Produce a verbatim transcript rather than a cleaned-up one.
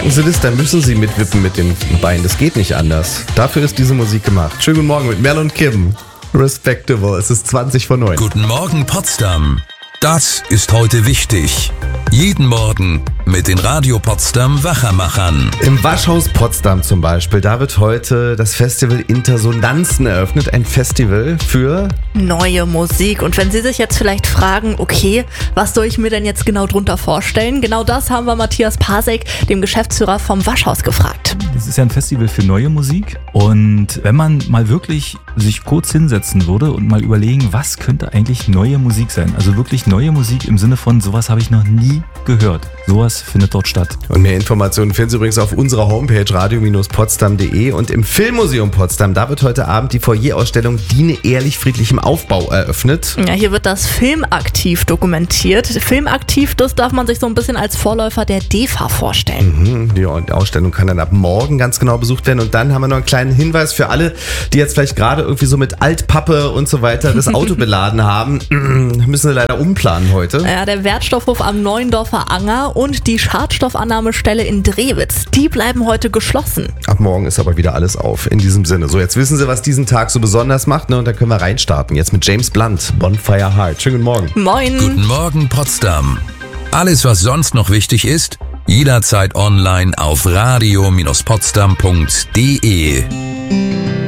Merken Sie das, dann müssen Sie mitwippen mit den Beinen. Das geht nicht anders. Dafür ist diese Musik gemacht. Schönen guten Morgen mit Mel und Kim. Respectable. Es ist zwanzig vor neun. Guten Morgen Potsdam. Das ist heute wichtig. Jeden Morgen mit den Radio Potsdam Wachermachern. Im Waschhaus Potsdam zum Beispiel, da wird heute das Festival Intersonanzen eröffnet. Ein Festival für neue Musik. Und wenn Sie sich jetzt vielleicht fragen, okay, was soll ich mir denn jetzt genau drunter vorstellen? Genau das haben wir Matthias Pasek, dem Geschäftsführer vom Waschhaus, gefragt. Das ist ja ein Festival für neue Musik. Und wenn man mal wirklich sich kurz hinsetzen würde und mal überlegen, was könnte eigentlich neue Musik sein? Also wirklich neue Musik im Sinne von, sowas habe ich noch nie gehört. Sowas findet dort statt. Und mehr Informationen finden Sie übrigens auf unserer Homepage radio potsdam punkt de. Und im Filmmuseum Potsdam, da wird heute Abend die Foyerausstellung Diene ehrlich friedlichem Aufbau eröffnet. Ja, hier wird das Filmaktiv dokumentiert. Filmaktiv, das darf man sich so ein bisschen als Vorläufer der D E F A vorstellen. Mhm, die Ausstellung kann dann ab morgen ganz genau besucht werden. Und dann haben wir noch einen kleinen Hinweis für alle, die jetzt vielleicht gerade irgendwie so mit Altpappe und so weiter das Auto beladen haben. Müssen sie leider umplanen heute. Ja, der Wertstoffhof am Neuendorfer Anger und die Schadstoffannahmestelle in Drewitz, die bleiben heute geschlossen. Ab morgen ist aber wieder alles auf. In diesem Sinne. So, jetzt wissen Sie, was diesen Tag so besonders macht, ne? Und dann können wir reinstarten. Jetzt mit James Blunt, Bonfire Heart. Schönen guten Morgen. Moin. Guten Morgen Potsdam. Alles, was sonst noch wichtig ist, jederzeit online auf radio Potsdam punkt de.